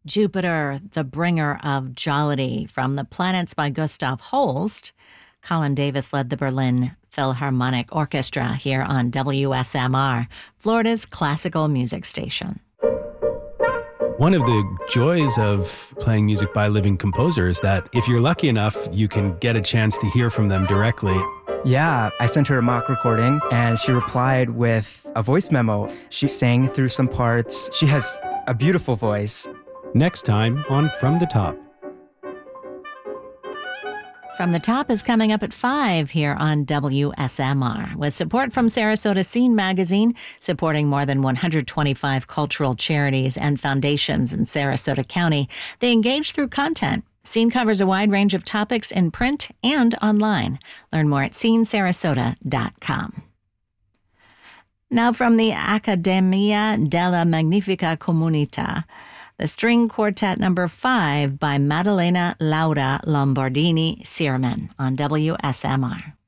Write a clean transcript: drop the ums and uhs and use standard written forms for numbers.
Jupiter, the Bringer of Jollity from The Planets by Gustav Holst. Colin Davis led the Berlin Philharmonic Orchestra here on WSMR, Florida's classical music station. One of the joys of playing music by living composers is that if you're lucky enough, you can get a chance to hear from them directly. Yeah, I sent her a mock recording and she replied with a voice memo. She sang through some parts. She has a beautiful voice. Next time on From the Top. From the Top is coming up at 5 here on WSMR, with support from Sarasota Scene Magazine, supporting more than 125 cultural charities and foundations in Sarasota County. They engage through content. Scene covers a wide range of topics in print and online. Learn more at scenesarasota.com. Now from the Accademia della Magnifica Comunità, the String Quartet No. 5 by Maddalena Laura Lombardini Sirman on WSMR.